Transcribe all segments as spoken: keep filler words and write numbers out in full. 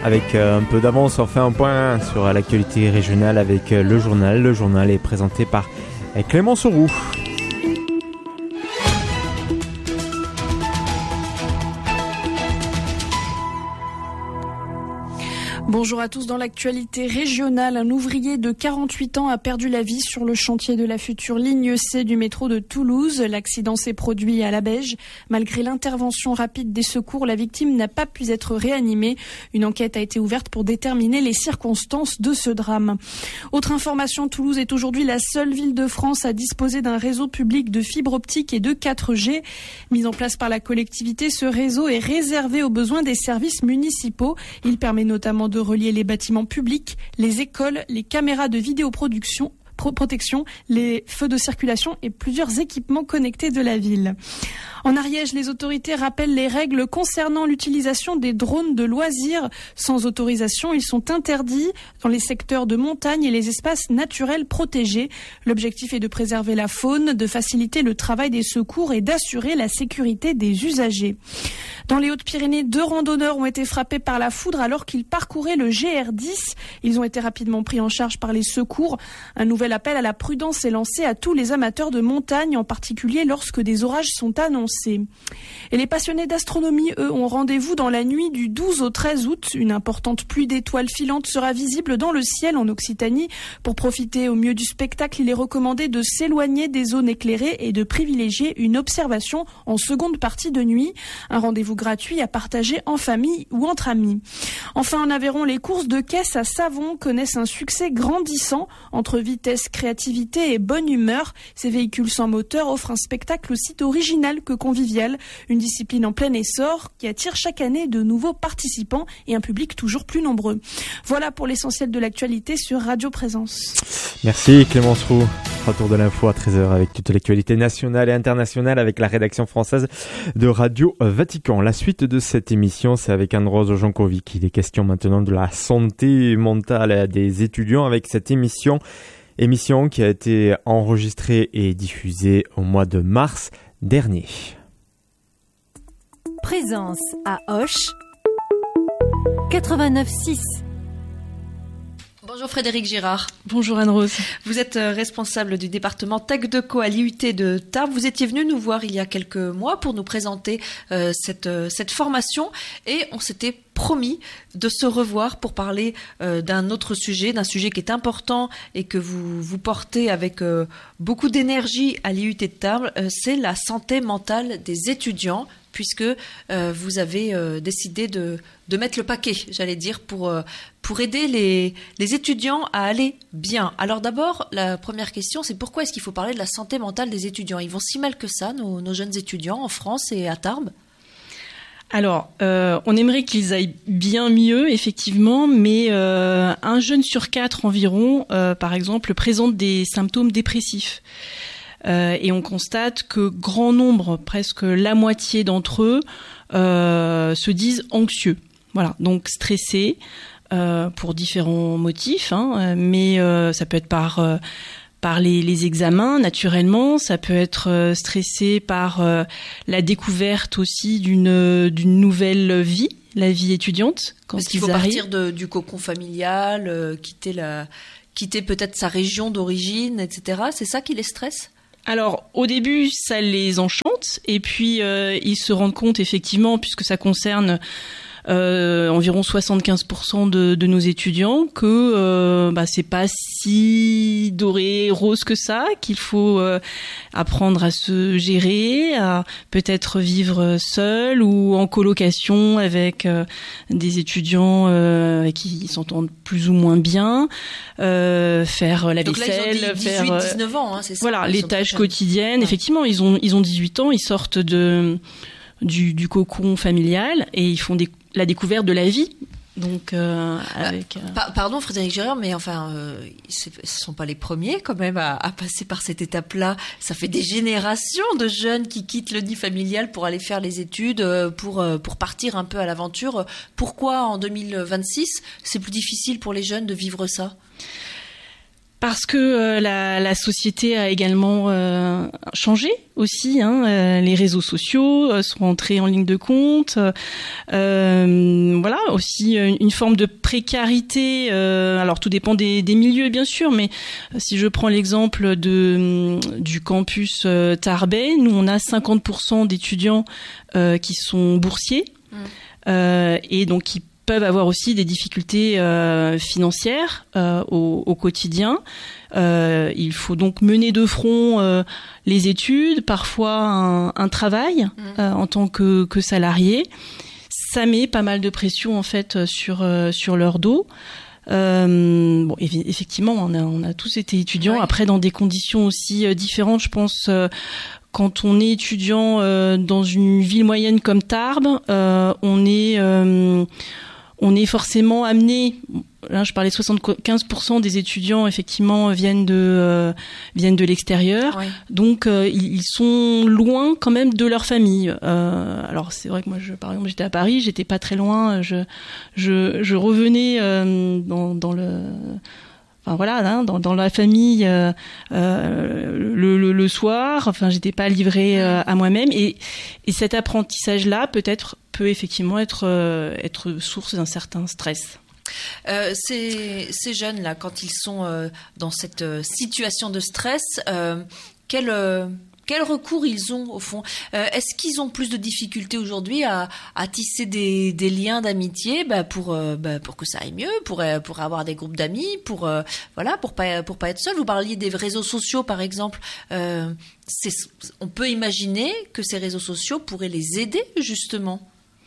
Avec un peu d'avance, on fait un point sur l'actualité régionale avec le journal. Le journal est présenté par Clémence Roux. Bonjour à tous. Dans l'actualité régionale, un ouvrier de quarante-huit ans a perdu la vie sur le chantier de la future ligne C du métro de Toulouse. L'accident s'est produit à Labège. Malgré l'intervention rapide des secours, la victime n'a pas pu être réanimée. Une enquête a été ouverte pour déterminer les circonstances de ce drame. Autre information, Toulouse est aujourd'hui la seule ville de France à disposer d'un réseau public de fibre optique et de quatre G. Mis en place par la collectivité, ce réseau est réservé aux besoins des services municipaux. Il permet notamment de relier les bâtiments publics, les écoles, les caméras de vidéoproduction, pro- protection, les feux de circulation et plusieurs équipements connectés de la ville. En Ariège, les autorités rappellent les règles concernant l'utilisation des drones de loisirs. Sans autorisation, ils sont interdits dans les secteurs de montagne et les espaces naturels protégés. L'objectif est de préserver la faune, de faciliter le travail des secours et d'assurer la sécurité des usagers. Dans les Hautes-Pyrénées, deux randonneurs ont été frappés par la foudre alors qu'ils parcouraient le G R dix. Ils ont été rapidement pris en charge par les secours. Un nouvel appel à la prudence est lancé à tous les amateurs de montagne, en particulier lorsque des orages sont annoncés. Et les passionnés d'astronomie, eux, ont rendez-vous dans la nuit du douze au treize août. Une importante pluie d'étoiles filantes sera visible dans le ciel en Occitanie. Pour profiter au mieux du spectacle, il est recommandé de s'éloigner des zones éclairées et de privilégier une observation en seconde partie de nuit. Un rendez-vous gratuit à partager en famille ou entre amis. Enfin, en Aveyron, les courses de caisse à savon connaissent un succès grandissant. Entre vitesse, créativité et bonne humeur, ces véhicules sans moteur offrent un spectacle aussi original que convivial, une discipline en plein essor qui attire chaque année de nouveaux participants et un public toujours plus nombreux. Voilà pour l'essentiel de l'actualité sur Radio Présence. Merci Clémence Roux. Retour de l'info à treize heures avec toute l'actualité nationale et internationale avec la rédaction française de Radio Vatican. La suite de cette émission, c'est avec Anne-Rose Jankovic. Il est question maintenant de la santé mentale des étudiants avec cette émission, émission qui a été enregistrée et diffusée au mois de mars dernier. Présence à Auch quatre-vingt-neuf six. Bonjour Frédéric Girard. Bonjour Anne-Rose. Vous êtes responsable du département Tech Deco à l'I U T de Tarbes. Vous étiez venu nous voir il y a quelques mois pour nous présenter euh, cette, euh, cette formation et on s'était promis de se revoir pour parler euh, d'un autre sujet, d'un sujet qui est important et que vous, vous portez avec euh, beaucoup d'énergie à l'I U T de Tarbes, euh, c'est la santé mentale des étudiants, puisque euh, vous avez euh, décidé de, de mettre le paquet, j'allais dire, pour, euh, pour aider les, les étudiants à aller bien. Alors d'abord, la première question, c'est pourquoi est-ce qu'il faut parler de la santé mentale des étudiants ? Ils vont si mal que ça, nos, nos jeunes étudiants en France et à Tarbes ? Alors, euh, on aimerait qu'ils aillent bien mieux, effectivement, mais euh, un jeune sur quatre environ, euh, par exemple, présente des symptômes dépressifs. Euh, et on constate que grand nombre, presque la moitié d'entre eux, euh, se disent anxieux. Voilà, donc stressés euh, pour différents motifs, hein, mais euh, ça peut être par euh, par les, les examens, naturellement, ça peut être euh, stressé par euh, la découverte aussi d'une d'une nouvelle vie, la vie étudiante. Quand Parce qu'il ils faut arrivent. partir de, du cocon familial, euh, quitter la quitter peut-être sa région d'origine, et cetera. C'est ça qui les stresse ? Alors, au début, ça les enchante, et puis euh, ils se rendent compte, effectivement, puisque ça concerne euh, environ soixante-quinze pour cent de, de nos étudiants, que euh, bah, c'est pas si doré, rose que ça, qu'il faut euh, apprendre à se gérer, à peut-être vivre seul ou en colocation avec euh, des étudiants euh, qui s'entendent plus ou moins bien, euh, faire la Donc vaisselle, là, ils ont faire dix-huit, dix-neuf ans, hein, c'est ça. voilà, Ils les sont tâches très quotidiennes. Ouais. Effectivement, ils ont ils ont dix-huit ans, ils sortent de du, du cocon familial et ils font des, la découverte de la vie. Donc euh, avec. Euh... Pa- pardon, Frédéric Girard, mais enfin, euh, ce ne sont pas les premiers quand même à, à passer par cette étape-là. Ça fait des générations de jeunes qui quittent le nid familial pour aller faire les études, euh, pour euh, pour partir un peu à l'aventure. Pourquoi en deux mille vingt-six, c'est plus difficile pour les jeunes de vivre ça ? Parce que euh, la, la société a également euh, changé aussi. Hein, euh, les réseaux sociaux euh, sont entrés en ligne de compte. Euh, voilà, aussi une, une forme de précarité. Euh, alors tout dépend des, des milieux, bien sûr, mais si je prends l'exemple de du campus euh, Tarbais, nous on a cinquante pour cent d'étudiants euh, qui sont boursiers mmh. euh, et donc qui peuvent avoir aussi des difficultés euh, financières euh, au, au quotidien. Euh, il faut donc mener de front euh, les études, parfois un, un travail mmh. euh, en tant que, que salarié. Ça met pas mal de pression en fait sur euh, sur leur dos. Euh, bon, effectivement, on a on a tous été étudiants. Ouais. Après, dans des conditions aussi euh, différentes, je pense. Euh, Quand on est étudiant euh, dans une ville moyenne comme Tarbes, euh, on est euh, on est forcément amené. Là, je parlais de soixante-quinze pour cent des étudiants effectivement viennent de euh, viennent de l'extérieur, oui. donc euh, ils, ils sont loin quand même de leur famille. Euh, alors c'est vrai que moi, je, par exemple, j'étais à Paris, j'étais pas très loin. Je je, je revenais euh, dans dans le Enfin voilà, hein, dans, dans la famille euh, euh, le, le, le soir. Enfin, j'étais pas livrée euh, à moi-même, et, et cet apprentissage-là peut-être peut effectivement être euh, être source d'un certain stress. Euh, ces, ces jeunes-là, quand ils sont euh, dans cette euh, situation de stress, euh, quel euh, Quel recours ils ont au fond? euh, Est-ce qu'ils ont plus de difficultés aujourd'hui à, à tisser des, des liens d'amitié, bah pour, euh, bah pour que ça aille mieux, pour, euh, pour avoir des groupes d'amis, pour euh, voilà, pour pas pour pas être seul? Vous parliez des réseaux sociaux par exemple. Euh, c'est, on peut imaginer que ces réseaux sociaux pourraient les aider justement.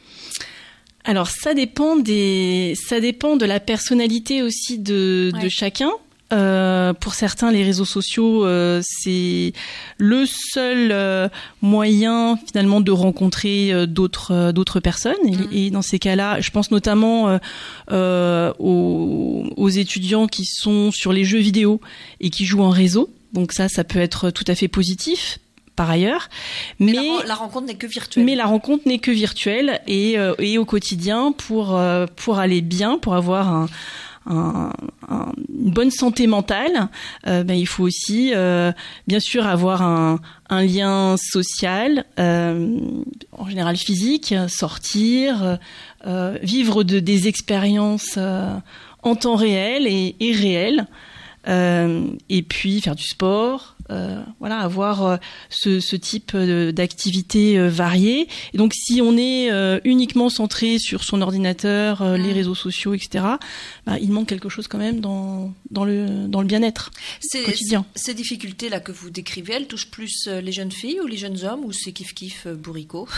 Alors ça dépend des, ça dépend de la personnalité aussi de, ouais. de chacun. Euh, pour certains, les réseaux sociaux, euh, c'est le seul euh, moyen finalement de rencontrer euh, d'autres euh, d'autres personnes. Et, mmh. et dans ces cas-là, je pense notamment euh, euh, aux, aux étudiants qui sont sur les jeux vidéo et qui jouent en réseau. Donc ça, ça peut être tout à fait positif. Par ailleurs, mais, mais la, la rencontre n'est que virtuelle. Mais la rencontre n'est que virtuelle et, euh, et au quotidien, pour euh, pour aller bien, pour avoir un Un, un, une bonne santé mentale, euh, ben, il faut aussi euh, bien sûr avoir un, un lien social, euh, en général physique, sortir, euh, vivre de, des expériences euh, en temps réel et, et réel, euh, et puis faire du sport. Euh, voilà, avoir euh, ce, ce type euh, d'activité euh, variée. Et donc, si on est euh, uniquement centré sur son ordinateur, euh, mmh. les réseaux sociaux, et cetera, bah, il manque quelque chose quand même dans dans le dans le bien-être c'est, quotidien. Ces difficultés là que vous décrivez, elles touchent plus les jeunes filles ou les jeunes hommes, ou c'est kiff kiff euh, bourricot?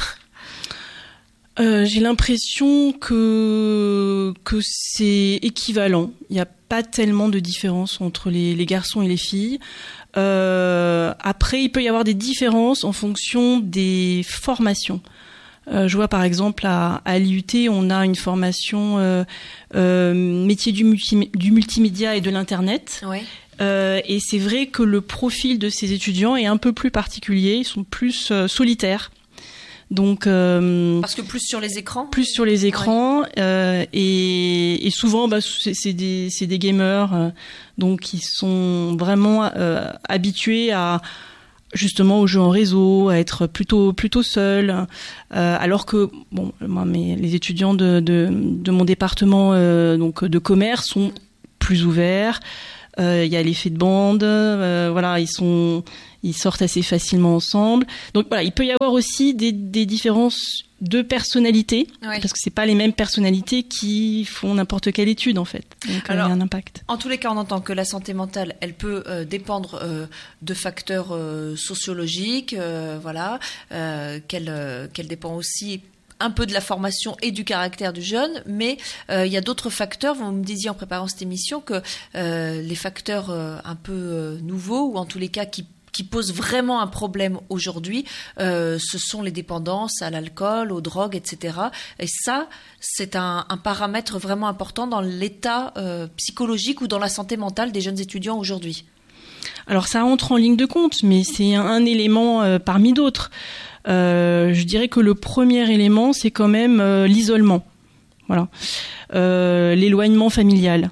Euh, j'ai l'impression que que c'est équivalent. Il n'y a pas tellement de différence entre les, les garçons et les filles. Euh, après, il peut y avoir des différences en fonction des formations. Euh, je vois par exemple à, à l'I U T, on a une formation euh, euh, métier du, multi, du multimédia et de l'internet. Ouais. Euh, et c'est vrai que le profil de ces étudiants est un peu plus particulier. Ils sont plus euh, solitaires. Donc euh, parce que plus sur les écrans, plus sur les écrans, ouais. euh, et, et souvent bah, c'est, c'est des c'est des gamers, euh, donc ils sont vraiment euh, habitués à justement aux jeux en réseau, à être plutôt plutôt seuls, euh, alors que bon moi mais les étudiants de de, de mon département euh, donc de commerce sont plus ouverts. Il euh, y a l'effet de bande, euh, voilà, ils sont, ils sortent assez facilement ensemble. Donc voilà, il peut y avoir aussi des, des différences de personnalité, oui. parce que c'est pas les mêmes personnalités qui font n'importe quelle étude en fait. Donc alors, il y a un impact. En tous les cas, on entend que la santé mentale, elle peut euh, dépendre euh, de facteurs euh, sociologiques, euh, voilà, euh, qu'elle, euh, qu'elle dépend aussi un peu de la formation et du caractère du jeune, mais euh, il y a d'autres facteurs. Vous me disiez en préparant cette émission que euh, les facteurs euh, un peu euh, nouveaux, ou en tous les cas qui, qui posent vraiment un problème aujourd'hui, euh, ce sont les dépendances à l'alcool, aux drogues, et cetera. Et ça, c'est un, un paramètre vraiment important dans l'état euh, psychologique ou dans la santé mentale des jeunes étudiants aujourd'hui. Alors ça entre en ligne de compte, mais c'est un, un élément euh, parmi d'autres. Euh, je dirais que le premier élément, c'est quand même euh, l'isolement, voilà, euh, l'éloignement familial.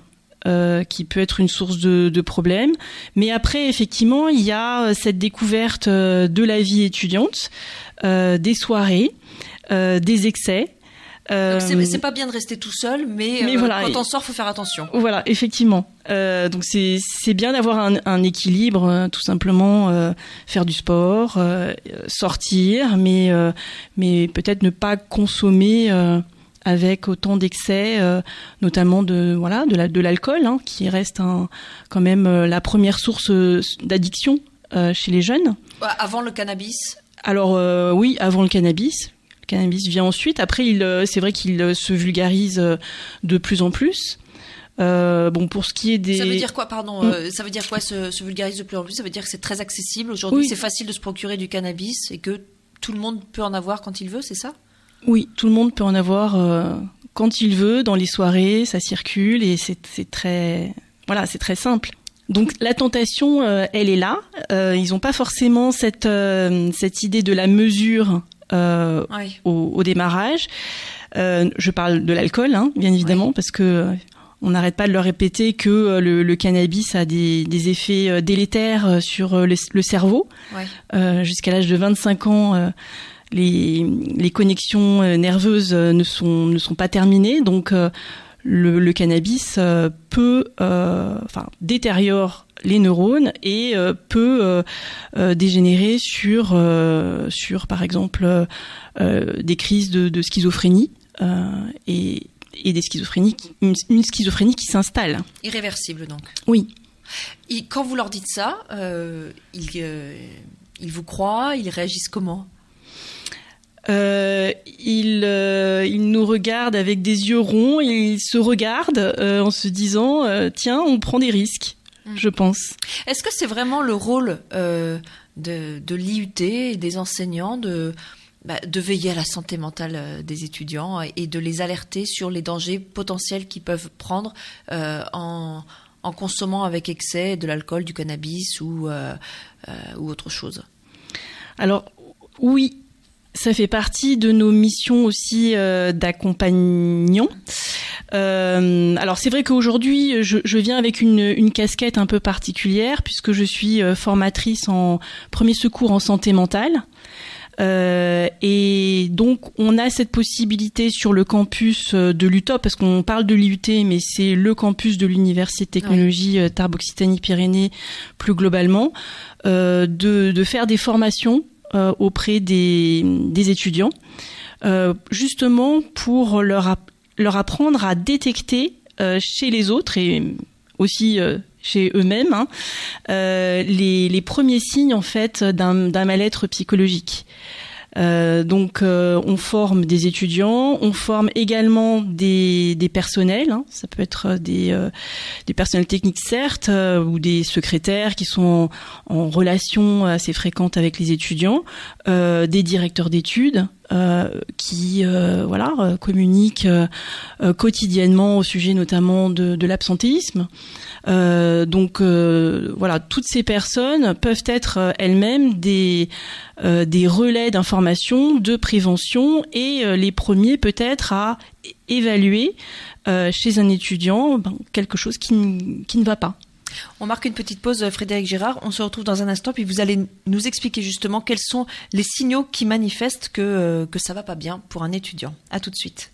Euh, qui peut être une source de, de problèmes. Mais après, effectivement, il y a cette découverte euh, de la vie étudiante, euh, des soirées, euh, des excès. Euh, donc c'est, c'est pas bien de rester tout seul, mais, mais euh, voilà, quand on sort, faut faire attention. Voilà, effectivement. Euh, donc c'est c'est bien d'avoir un, un équilibre, euh, tout simplement euh, faire du sport, euh, sortir, mais euh, mais peut-être ne pas consommer. Euh, avec autant d'excès, euh, notamment de voilà de, la, de l'alcool, hein, qui reste un, quand même euh, la première source d'addiction euh, chez les jeunes. Avant le cannabis ? Alors euh, oui, avant le cannabis. Le cannabis vient ensuite. Après, il, c'est vrai qu'il se vulgarise de plus en plus. Euh, bon, pour ce qui est des... Ça veut dire quoi, pardon mmh. euh, Ça veut dire quoi, se, se vulgarise de plus en plus ? Ça veut dire que c'est très accessible. Aujourd'hui, oui. C'est facile de se procurer du cannabis et que tout le monde peut en avoir quand il veut, c'est ça ? Oui, tout le monde peut en avoir euh, quand il veut, dans les soirées, ça circule et c'est, c'est très, voilà, c'est très simple. Donc la tentation, euh, elle est là. Euh, ils n'ont pas forcément cette euh, cette idée de la mesure euh, oui. au, au démarrage. Euh, je parle de l'alcool, hein, bien évidemment, oui. parce que euh, on n'arrête pas de leur répéter que euh, le, le cannabis a des, des effets euh, délétères sur euh, le, le cerveau. Oui. Euh, jusqu'à l'âge de vingt-cinq ans. Euh, Les, les connexions nerveuses ne sont ne sont pas terminées, donc euh, le, le cannabis euh, peut, euh, enfin, détériore les neurones et euh, peut euh, euh, dégénérer sur euh, sur par exemple euh, des crises de, de schizophrénie euh, et et des schizophrénies, une, une schizophrénie qui s'installe. Irréversible donc. Oui. Et quand vous leur dites ça, euh, ils euh, ils vous croient, ils réagissent comment? Euh, il, euh, il nous regarde avec des yeux ronds et il se regarde euh, en se disant euh, tiens, on prend des risques, mmh. je pense. Est-ce que c'est vraiment le rôle euh, de, de l'I U T et des enseignants de, bah, de veiller à la santé mentale des étudiants et de les alerter sur les dangers potentiels qu'ils peuvent prendre euh, en, en consommant avec excès de l'alcool, du cannabis ou, euh, euh, ou autre chose? Alors, oui. Ça fait partie de nos missions aussi euh, d'accompagnant. Euh, alors c'est vrai qu'aujourd'hui, je, je viens avec une, une casquette un peu particulière puisque je suis formatrice en premier secours en santé mentale. Euh, et donc on a cette possibilité sur le campus de l'U T O P, parce qu'on parle de l'I U T, mais c'est le campus de l'Université de Technologie ouais. Tarbes Occitanie-Pyrénées plus globalement, euh, de, de faire des formations Euh, auprès des, des étudiants, euh, justement pour leur, ap- leur apprendre à détecter euh, chez les autres et aussi euh, chez eux-mêmes hein, euh, les, les premiers signes en fait d'un, d'un mal-être psychologique. Euh, donc euh, on forme des étudiants, on forme également des, des personnels, hein, ça peut être des, euh, des personnels techniques certes, euh, ou des secrétaires qui sont en, en relation assez fréquente avec les étudiants, euh, des directeurs d'études euh, qui euh, voilà euh, communiquent euh, euh, quotidiennement au sujet notamment de, de l'absentéisme. Euh, donc euh, voilà, toutes ces personnes peuvent être euh, elles-mêmes des euh, des relais d'information, de prévention et euh, les premiers peut-être à évaluer euh, chez un étudiant ben, quelque chose qui, n- qui ne va pas. On marque une petite pause, Frédéric Girard. On se retrouve dans un instant, puis vous allez nous expliquer justement quels sont les signaux qui manifestent que euh, que ça va pas bien pour un étudiant. À tout de suite.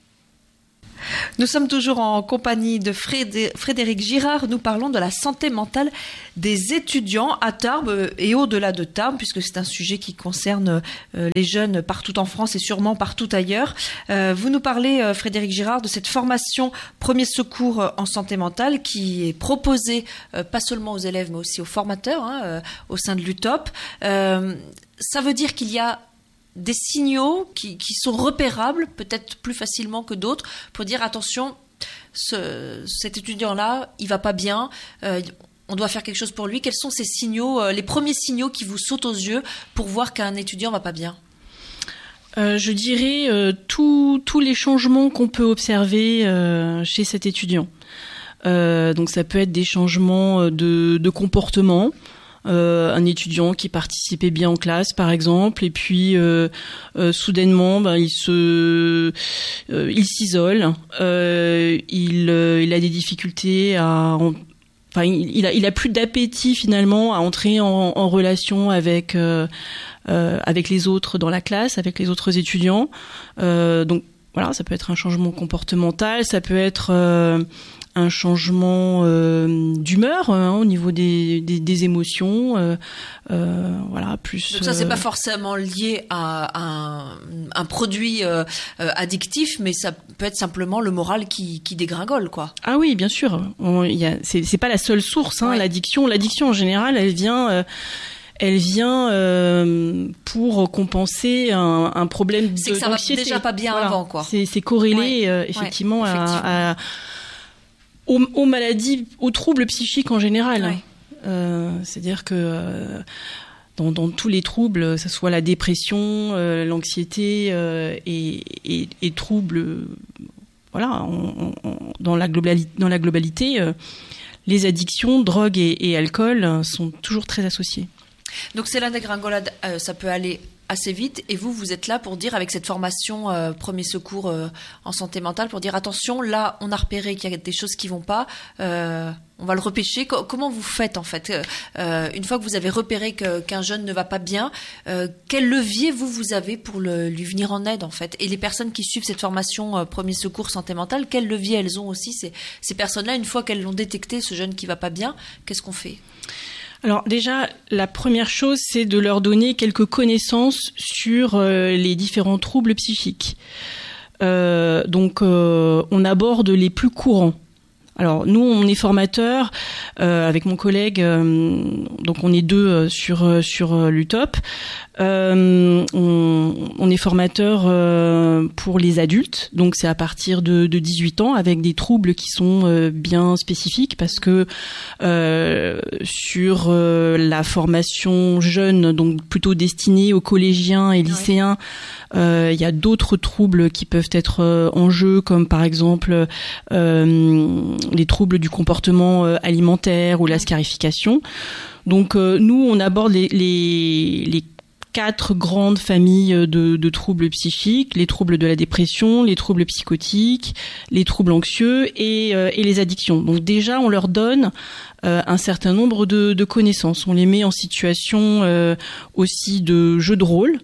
Nous sommes toujours en compagnie de Frédéric Girard. Nous parlons de la santé mentale des étudiants à Tarbes et au-delà de Tarbes, puisque c'est un sujet qui concerne les jeunes partout en France et sûrement partout ailleurs. Vous nous parlez, Frédéric Girard, de cette formation premier secours en santé mentale qui est proposée pas seulement aux élèves mais aussi aux formateurs hein, au sein de l'U T O P. Ça veut dire qu'il y a des signaux qui, qui sont repérables, peut-être plus facilement que d'autres, pour dire attention, ce, cet étudiant-là, il va pas bien, euh, on doit faire quelque chose pour lui. Quels sont ces signaux, euh, les premiers signaux qui vous sautent aux yeux pour voir qu'un étudiant va pas bien? Euh, je dirais euh, tous tous les changements qu'on peut observer euh, chez cet étudiant. Euh, donc ça peut être des changements de, de comportement. euh, un étudiant qui participait bien en classe, par exemple, et puis euh, euh, soudainement, ben, il se, euh, il s'isole, euh, il, euh, il a des difficultés à, en, enfin, il, il a, il a plus d'appétit finalement à entrer en, en relation avec, euh, euh, avec les autres dans la classe, avec les autres étudiants. Euh, donc voilà, ça peut être un changement comportemental, ça peut être euh, un changement euh, d'humeur hein, au niveau des, des, des émotions, euh, euh, voilà, plus. Donc ça, c'est euh... pas forcément lié à un, un produit euh, euh, addictif, mais ça peut être simplement le moral qui, qui dégringole, quoi. Ah oui, bien sûr. On, y a, c'est, c'est pas la seule source, hein, ouais. l'addiction. L'addiction en général, elle vient. Euh, Elle vient euh, pour compenser un, un problème de, c'est que ça d'anxiété. va déjà pas bien voilà. avant, quoi. C'est, c'est corrélé ouais. euh, effectivement, ouais, effectivement. À, à, aux, aux maladies, aux troubles psychiques en général. Ouais. Euh, c'est-à-dire que euh, dans, dans tous les troubles, que ce soit la dépression, euh, l'anxiété euh, et, et, et troubles, euh, voilà, on, on, dans la globalité, dans la globalité, euh, les addictions, drogue et, et alcool sont toujours très associées. Donc c'est la dégringolade, euh, ça peut aller assez vite et vous, vous êtes là pour dire avec cette formation euh, premier secours euh, en santé mentale pour dire attention, là on a repéré qu'il y a des choses qui vont pas, euh, on va le repêcher. Co- comment vous faites en fait euh, une fois que vous avez repéré que, qu'un jeune ne va pas bien, euh, quel levier vous vous avez pour le, lui venir en aide en fait? Et les personnes qui suivent cette formation euh, premier secours santé mentale, quel levier elles ont aussi ces, ces personnes-là une fois qu'elles l'ont détecté, ce jeune qui va pas bien, qu'est-ce qu'on fait? Alors déjà, la première chose, c'est de leur donner quelques connaissances sur euh, les différents troubles psychiques. Euh, donc, euh, on aborde les plus courants. Alors nous, on est formateurs euh, avec mon collègue, euh, donc on est deux euh, sur euh, sur euh, l'U T O P. Euh, on, on est formateur euh, pour les adultes, donc c'est à partir de, de dix-huit ans avec des troubles qui sont euh, bien spécifiques parce que euh, sur euh, la formation jeune, donc plutôt destinée aux collégiens et lycéens, euh, il y a d'autres troubles qui peuvent être euh, en jeu, comme par exemple euh, les troubles du comportement euh, alimentaire ou la scarification. Donc euh, nous, on aborde les, les, les quatre grandes familles de, de troubles psychiques, les troubles de la dépression, les troubles psychotiques, les troubles anxieux et, euh, et les addictions. Donc déjà, on leur donne euh, un certain nombre de, de connaissances. On les met en situation euh, aussi de jeux de rôle.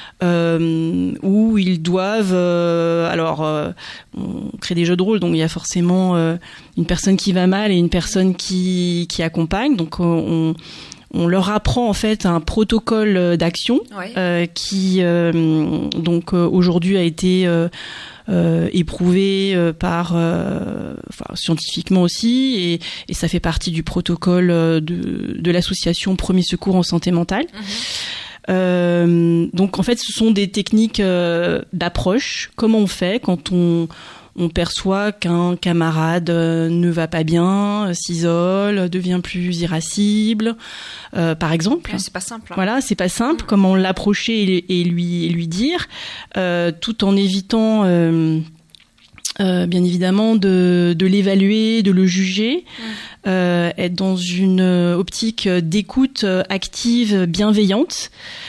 Euh, où ils doivent euh, alors euh, on crée des jeux de rôle, donc il y a forcément euh, une personne qui va mal et une personne qui qui accompagne, donc on on leur apprend en fait un protocole d'action ouais. euh, qui euh, donc euh, aujourd'hui a été euh, Euh, éprouvé euh, par, euh, enfin, scientifiquement aussi, et, et ça fait partie du protocole de, de l'association Premier Secours en santé mentale. Mmh. Euh, donc en fait, ce sont des techniques euh, d'approche. Comment on fait quand on on perçoit qu'un camarade euh, ne va pas bien, euh, s'isole, devient plus irascible, euh, par exemple. Ouais, c'est pas simple. Hein. Voilà, c'est pas simple. Mmh. Comment l'approcher et, et lui et lui dire, euh, tout en évitant, euh, euh, bien évidemment, de, de l'évaluer, de le juger, mmh. euh, être dans une optique d'écoute active, bienveillante.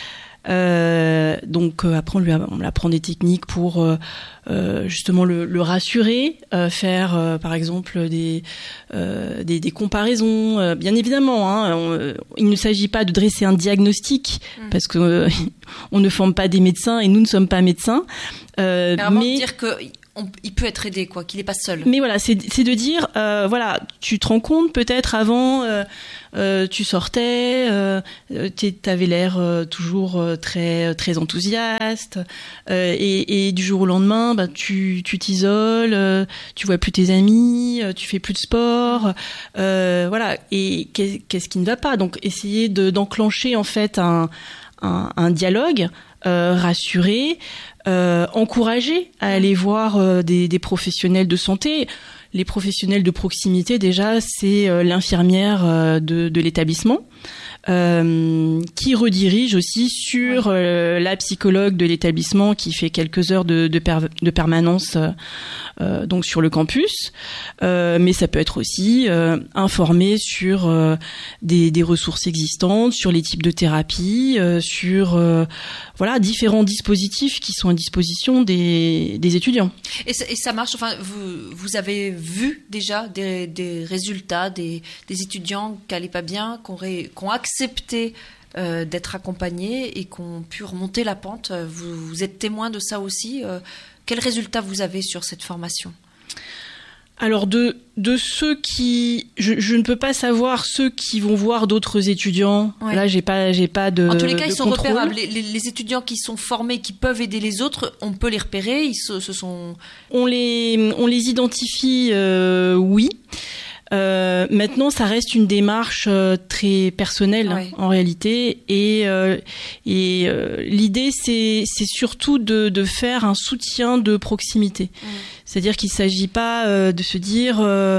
Euh, donc euh, après on lui a, on apprend des techniques pour euh, euh, justement le, le rassurer, euh, faire euh, par exemple des, euh, des des comparaisons. Euh, bien évidemment, hein, on, il ne s'agit pas de dresser un diagnostic mmh. parce que euh, on ne forme pas des médecins et nous ne sommes pas médecins. Euh, mais, mais dire que On, il peut être aidé, quoi, qu'il n'est pas seul. Mais voilà, c'est, c'est de dire, euh, voilà, tu te rends compte peut-être avant, euh, euh, tu sortais, euh, t'avais l'air euh, toujours euh, très très enthousiaste, euh, et, et du jour au lendemain, bah, tu tu t'isoles, euh, tu vois plus tes amis, euh, tu fais plus de sport, euh, voilà. Et qu'est, qu'est-ce qui ne va pas? Donc, essayer de d'enclencher en fait un un, un dialogue. Euh, rassurer, euh, encourager à aller voir euh, des, des professionnels de santé. Les professionnels de proximité, déjà, c'est euh, l'infirmière euh, de, de l'établissement. Euh, qui redirige aussi sur euh, la psychologue de l'établissement qui fait quelques heures de, de, per, de permanence euh, donc sur le campus, euh, mais ça peut être aussi euh, informer sur euh, des, des ressources existantes, sur les types de thérapies, euh, sur euh, voilà différents dispositifs qui sont à disposition des, des étudiants. Et ça, et ça marche. Enfin, vous, vous avez vu déjà des, des résultats des, des étudiants qui n'allaient pas bien, qui ont, ré, qui ont accepté euh, d'être accompagnés et qui ont pu remonter la pente. Vous, vous êtes témoin de ça aussi. Euh, quels résultats vous avez sur cette formation ? Alors de de ceux qui, je, je ne peux pas savoir ceux qui vont voir d'autres étudiants. Ouais. Là, j'ai pas j'ai pas de. En tous les cas, ils sont contrôle. repérables. Les, les, les étudiants qui sont formés, qui peuvent aider les autres, on peut les repérer. Ils se, se sont. On les on les identifie, euh, oui. Euh, maintenant, ça reste une démarche euh, très personnelle ouais. en réalité, et euh, et euh, l'idée c'est c'est surtout de de faire un soutien de proximité. Mmh. C'est-à-dire qu'il s'agit pas euh, de se dire euh,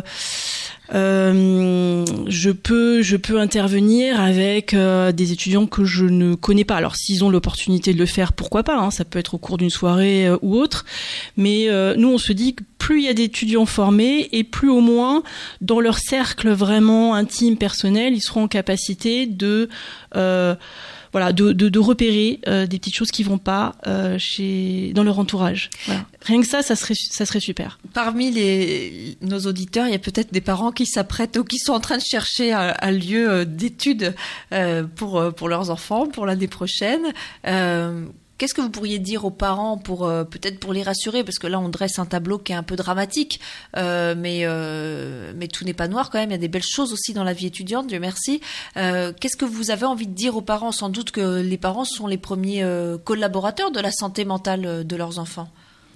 euh, je peux je peux intervenir avec euh, des étudiants que je ne connais pas. Alors s'ils ont l'opportunité de le faire, pourquoi pas, hein, ça peut être au cours d'une soirée euh, ou autre. Mais euh, nous on se dit que plus il y a d'étudiants formés et plus au moins dans leur cercle vraiment intime, personnel, ils seront en capacité de euh, voilà de, de, de repérer euh, des petites choses qui vont pas euh, chez dans leur entourage. Voilà. Rien que ça, ça serait ça serait super. Parmi les nos auditeurs, il y a peut-être des parents qui s'apprêtent ou qui sont en train de chercher un, un lieu d'études euh, pour pour leurs enfants pour l'année prochaine. Euh, Qu'est-ce que vous pourriez dire aux parents pour euh, peut-être pour les rassurer, parce que là on dresse un tableau qui est un peu dramatique, euh, mais euh, mais tout n'est pas noir quand même. Il y a des belles choses aussi dans la vie étudiante, Dieu merci. Euh, qu'est-ce que vous avez envie de dire aux parents ? Sans doute que les parents sont les premiers euh, collaborateurs de la santé mentale de leurs enfants.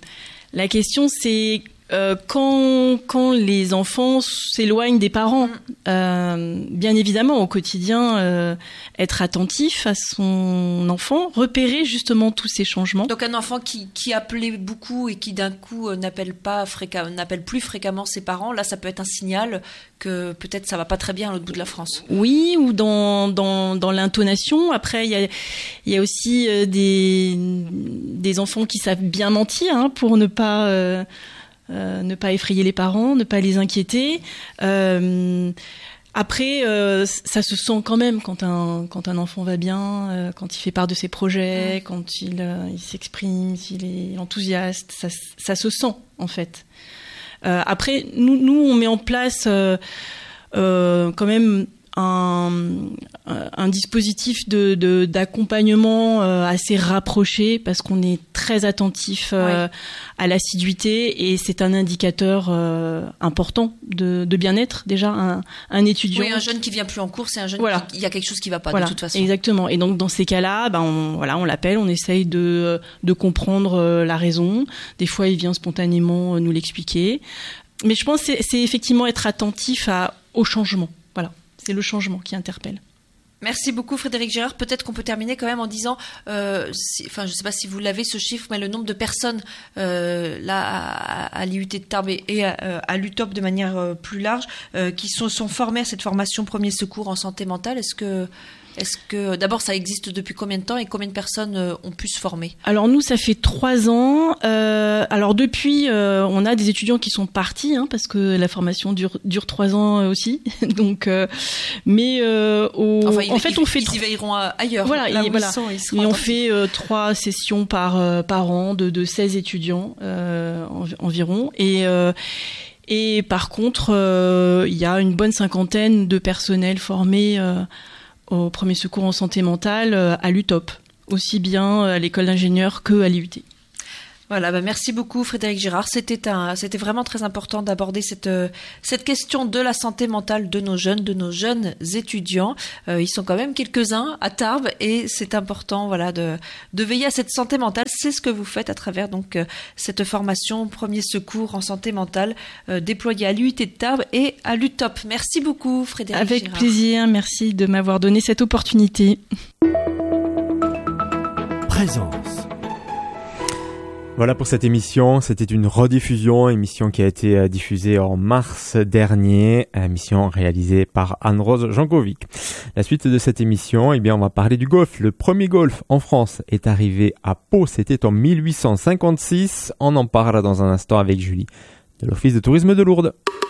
La question c'est Euh, quand quand les enfants s'éloignent des parents, mmh. euh, bien évidemment au quotidien, euh, être attentif à son enfant, repérer justement tous ces changements. Donc un enfant qui qui appelait beaucoup et qui d'un coup euh, n'appelle pas fréquemment, n'appelle plus fréquemment ses parents, là ça peut être un signal que peut-être ça va pas très bien à l'autre bout de la France. Oui, ou dans dans dans l'intonation. Après il y a il y a aussi euh, des des enfants qui savent bien mentir, hein, pour ne pas euh, Euh, ne pas effrayer les parents, ne pas les inquiéter. Euh, après, euh, ça se sent quand même quand un quand un enfant va bien, euh, quand il fait part de ses projets, mmh. quand il euh, il s'exprime, s'il est enthousiaste, ça ça se sent en fait. Euh, après, nous nous on met en place euh, euh, quand même un, un dispositif de, de d'accompagnement euh, assez rapproché, parce qu'on est très attentif euh, ouais. à l'assiduité, et c'est un indicateur euh, important de, de bien-être déjà. Un, un étudiant. Oui, un jeune qui vient plus en cours, c'est un jeune voilà. qui il y a quelque chose qui va pas, voilà. de toute façon. Exactement. Et donc dans ces cas-là, ben on, voilà, on l'appelle, on essaye de de comprendre la raison. Des fois, il vient spontanément nous l'expliquer. Mais je pense que c'est, c'est effectivement être attentif à au changement. Voilà. C'est le changement qui interpelle. Merci beaucoup Frédéric Girard. Peut-être qu'on peut terminer quand même en disant, euh, si, enfin je ne sais pas si vous l'avez ce chiffre, mais le nombre de personnes euh, là à, à l'I U T de Tarbes et à, à l'U T O P de manière euh, plus large, euh, qui sont, sont formées à cette formation premier secours en santé mentale. Est-ce que Est-ce que d'abord ça existe depuis combien de temps et combien de personnes euh, ont pu se former ? Alors nous ça fait trois ans. Euh, alors depuis euh, on a des étudiants qui sont partis, hein, parce que la formation dure dure trois ans aussi. Donc euh, mais euh, au, enfin, ils, en fait ils, on fait ils y veilleront ailleurs. Voilà, là et, où voilà. Ils sont, ils et on fait euh, trois sessions par euh, par an de de seize étudiants euh, en, environ, et euh, et par contre il euh, y a une bonne cinquantaine de personnels formés euh, au premier secours en santé mentale à l'U T O P, aussi bien à l'école d'ingénieurs que à l'I U T. Voilà, bah merci beaucoup Frédéric Girard. C'était un, c'était vraiment très important d'aborder cette cette question de la santé mentale de nos jeunes, de nos jeunes étudiants. Euh, ils sont quand même quelques-uns à Tarbes, et c'est important, voilà, de de veiller à cette santé mentale. C'est ce que vous faites à travers donc euh, cette formation premier secours en santé mentale euh, déployée à l'I U T de Tarbes et à l'U T O P. Merci beaucoup Frédéric Avec Girard. Avec plaisir, merci de m'avoir donné cette opportunité. Présence. Voilà pour cette émission, c'était une rediffusion, émission qui a été diffusée en mars dernier, émission réalisée par Anne-Rose Jankovic. La suite de cette émission, eh bien, on va parler du golf. Le premier golf en France est arrivé à Pau, c'était en mille huit cent cinquante-six. On en parle dans un instant avec Julie de l'Office de tourisme de Lourdes.